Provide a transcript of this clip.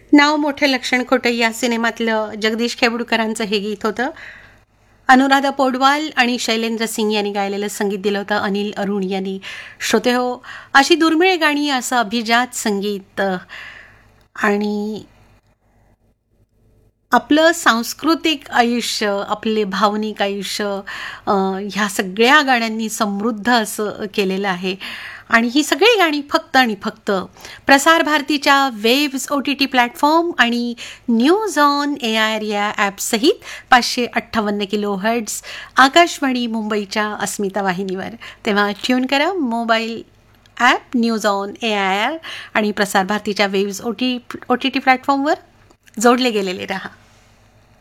नाव मोठे लक्षण खोटं या सिनेमातलं जगदीश खेबडूकरांचं हे गीत होतं. अनुराधा पौडवाल आणि शैलेंद्र सिंग यांनी गायलेलं संगीत दिलं होतं अनिल अरुण यांनी. श्रोते हो, अशी दुर्मिळ गाणी, असं अभिजात संगीत आणि आपलं सांस्कृतिक आयुष्य, आपले भावनिक आयुष्य ह्या सगळ्या गाण्यांनी समृद्ध असं केलेलं आहे. आणि ही सगळी गाणी फक्त आणि फक्त प्रसार भारतीच्या वेव्स OTT प्लॅटफॉर्म आणि न्यूज ऑन AIR या ॲपसहित 558 kHz आकाशवाणी मुंबईच्या अस्मिता वाहिनीवर. तेव्हा ट्यून करा mobile app news on AIR आणि प्रसार भारतीच्या वेव्स OTT प्लॅटफॉर्मवर जोडले गेलेले रहा.